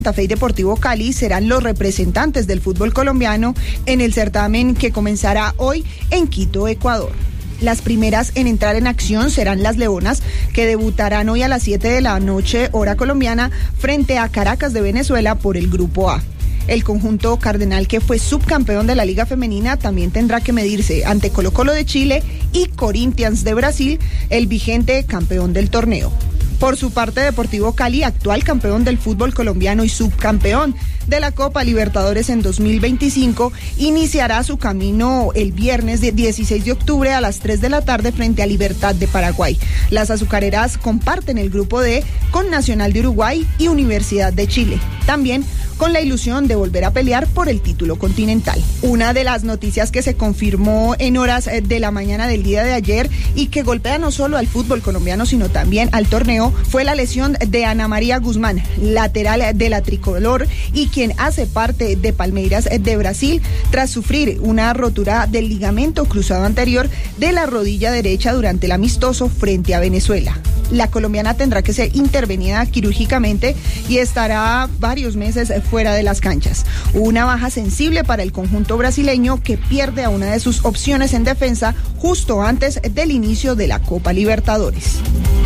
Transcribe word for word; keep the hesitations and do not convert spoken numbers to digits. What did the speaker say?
Santa Fe y Deportivo Cali serán los representantes del fútbol colombiano en el certamen que comenzará hoy en Quito, Ecuador. Las primeras en entrar en acción serán las Leonas, que debutarán hoy a las siete de la noche, hora colombiana, frente a Caracas de Venezuela por el Grupo A. El conjunto cardenal, que fue subcampeón de la Liga Femenina, también tendrá que medirse ante Colo-Colo de Chile y Corinthians de Brasil, el vigente campeón del torneo. Por su parte, Deportivo Cali, actual campeón del fútbol colombiano y subcampeón de la Copa Libertadores en dos mil veinticinco, iniciará su camino el viernes dieciséis de octubre a las tres de la tarde frente a Libertad de Paraguay. Las azucareras comparten el grupo D con Nacional de Uruguay y Universidad de Chile, también con la ilusión de volver a pelear por el título continental. Una de las noticias que se confirmó en horas de la mañana del día de ayer y que golpea no solo al fútbol colombiano sino también al torneo fue la lesión de Ana María Guzmán, lateral de la tricolor y quien hace parte de Palmeiras de Brasil, tras sufrir una rotura del ligamento cruzado anterior de la rodilla derecha durante el amistoso frente a Venezuela. La colombiana tendrá que ser intervenida quirúrgicamente y estará varios meses fuera de las canchas. Una baja sensible para el conjunto brasileño, que pierde a una de sus opciones en defensa justo antes del inicio de la Copa Libertadores.